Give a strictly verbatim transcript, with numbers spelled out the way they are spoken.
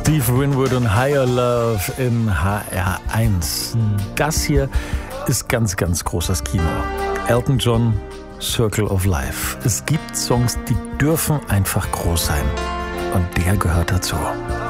Steve Winwood und Higher Love in H R eins. Das hier ist ganz, ganz großes Kino. Elton John, Circle of Life. Es gibt Songs, die dürfen einfach groß sein. Und der gehört dazu.